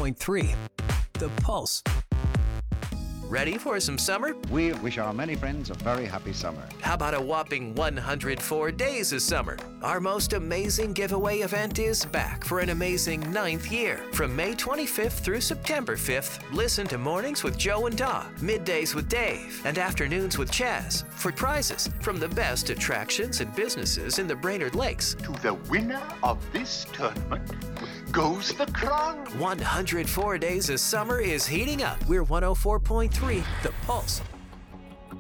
104.3 The Pulse. Ready for some summer? We wish our many friends a very happy summer. How about a whopping 104 days of summer? Our most amazing giveaway event is back for an amazing 9th year. From May 25th through September 5th, listen to Mornings with Joe and Da, Middays with Dave, and Afternoons with Chaz for prizes from the best attractions and businesses in the Brainerd Lakes. To the winner of this tournament goes the crown. 104 days of summer is heating up. We're 104.3 The Pulse.